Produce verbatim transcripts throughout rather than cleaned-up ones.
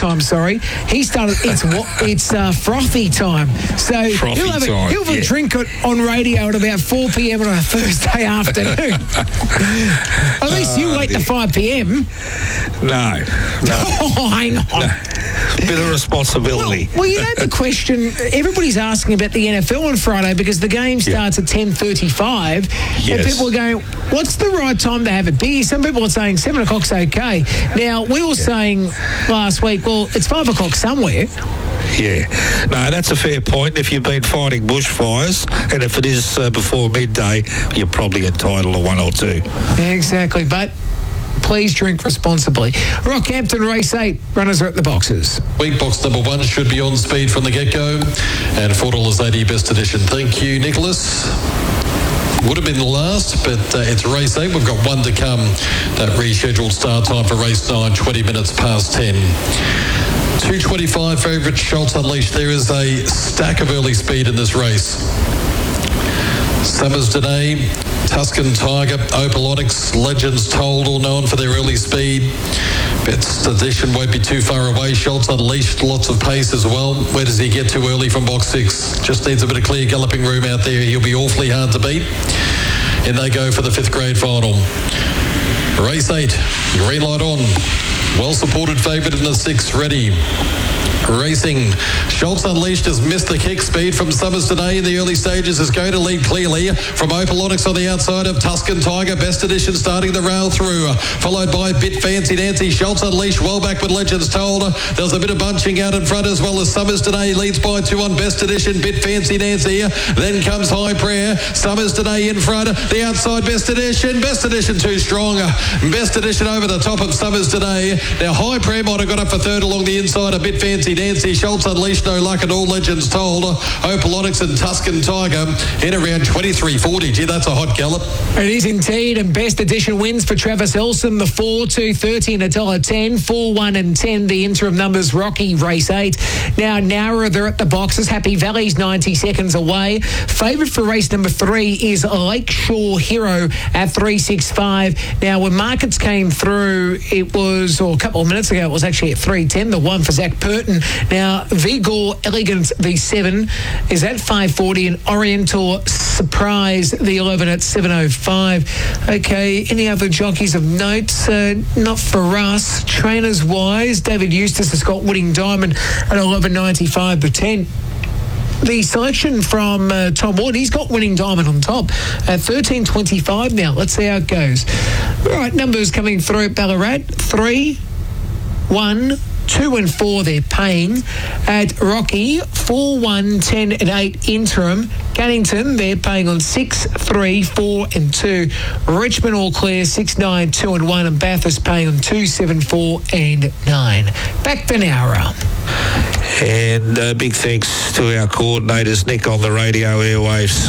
time, sorry. He started, it's what it's uh, frothy time. So frothy he'll have a, time, he'll have yeah. a drink on radio at about four p.m. on a Thursday afternoon. At least you wait to five p.m. No, no. Oh, hang on. No. Bit of responsibility. Well, well, you know the question, everybody's asking about the N F L on Friday because the game starts yeah. at ten thirty-five yes. and people are going, what's the right time to have a beer? Some people are saying seven o'clock's okay. Now, we were yeah. saying last week, well, it's five o'clock somewhere. Yeah. No, that's a fair point. If you've been fighting bushfires, and if it is uh, before midday, you're probably entitled to one or two. Exactly, but please drink responsibly. Rockhampton Race eight, runners are at the boxes. Week box number one should be on speed from the get-go, and four dollars eighty best edition. Thank you, Nicholas. Would have been the last, but uh, it's race eight. We've got one to come. That rescheduled start time for race nine, twenty minutes past ten. two twenty-five favourite Schultz Unleashed. There is a stack of early speed in this race. Summers Today, Tuscan Tiger, Opal Onyx, Legends Told, all known for their early speed. Best Edition won't be too far away. Schultz Unleashed, lots of pace as well. Where does he get too early from box six? Just needs a bit of clear galloping room out there. He'll be awfully hard to beat. And they go for the fifth grade final. Race eight, green light on. Well supported favourite in the six, ready. Racing. Schultz Unleashed has missed the kick. Speed from Summers Today in the early stages is going to lead clearly from Opal Onyx on the outside of Tuscan Tiger. Best Edition starting the rail through, followed by Bit Fancy Nancy. Schultz Unleashed well back with Legends Told. There's a bit of bunching out in front as well as Summers Today leads by two on Best Edition. Bit Fancy Nancy. Then comes High Prayer. Summers Today in front. The outside Best Edition. Best Edition too strong. Best Edition over the top of Summers Today. Now High Prayer might have got up for third along the inside. A Bit Fancy Nancy. Schultz Unleashed, no luck at all. Legends Told. Opal Onyx and Tuscan Tiger in around twenty-three forty. Gee, that's a hot gallop. It is indeed, and Best Edition wins for Travis Elson. The four, two thirty and a dollar ten. four, one and ten. The interim numbers. Rocky Race eight. Now Nowra, they're at the boxes. Happy Valley's ninety seconds away. Favourite for race number three is Lakeshore Hero at three sixty-five. Now when markets came through, it was, or a couple of minutes ago, it was actually at three ten. The one for Zach Purton. Now Vigor Elegance, the seven, is at five forty, and Oriental Surprise, the eleven, at seven oh five. Okay, any other jockeys of note? Uh, not for us. Trainers-wise, David Eustace has got Winning Diamond at eleven ninety-five, the ten. The selection from uh, Tom Ward, he's got Winning Diamond on top at thirteen twenty-five now. Let's see how it goes. All right, numbers coming through at Ballarat. Three, one, two and four they're paying. At Rocky, four, one, ten and eight interim. Cannington, they're paying on six, three, four and two. Richmond All Clear, six, nine, two and one. And Bathurst paying on two, seven, four and nine. Back to Nowra. And uh, big thanks to our coordinators, Nick on the radio airwaves.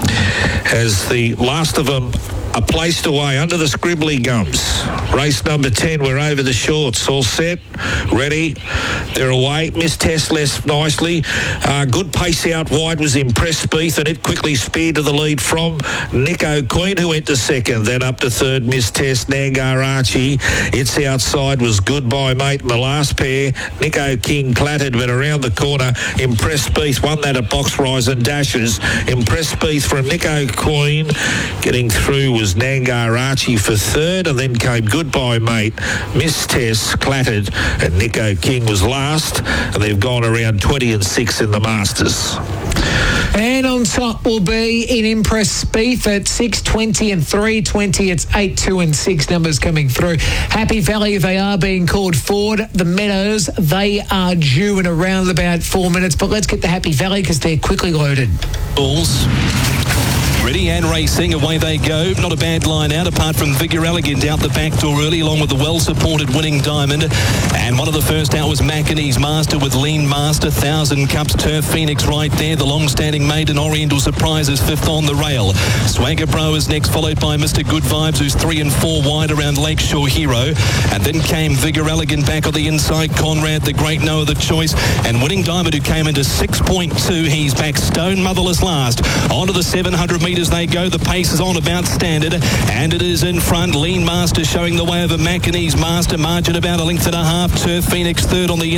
As the last of them are placed away under the scribbly gums. Race number ten, we're over the shorts. All set, ready, they're away. Miss Tess left nicely. Uh, good pace out wide was Impress Beath, and it quickly speared to the lead from Nico Queen, who went to second. Then up to third, Miss Tess, Nangar Archie. Its outside was Goodbye Mate in the last pair. Nico King clattered, but around the corner, Impress Beath won that at box rise and dashes. Impress Beath from Nico Queen. Getting through was Nangar Archie for third, and then came Goodbye Mate, Miss Tess, clattered, and Nico King was last, and they've gone around twenty and six in the Masters. And on top will be in Impress Beath at six twenty and three twenty. It's eight, two and six numbers coming through. Happy Valley, they are being called forward. The Meadows, they are due in around about four minutes. But let's get the Happy Valley because they're quickly loaded. Balls. Ready and racing, away they go. Not a bad line out, apart from Vigor Elegant out the back door early, along with the well-supported Winning Diamond. And one of the first out was McInnes Master with Lean Master. Thousand Cups, Turf Phoenix right there. The long-standing Maiden Oriental Surprise is fifth on the rail. Swagger Bro is next, followed by Mister Good Vibes, who's three and four wide around Lakeshore Hero. And then came Vigor Elegant back on the inside. Conrad, the Great No Other Choice. And Winning Diamond, who came into six point two. He's back Stone Motherless last. Onto the seven hundred metres they go. The pace is on about standard, and it is in front. Lean Master showing the way over McInnes Master. Margin about a length and a half. Turf Phoenix third on the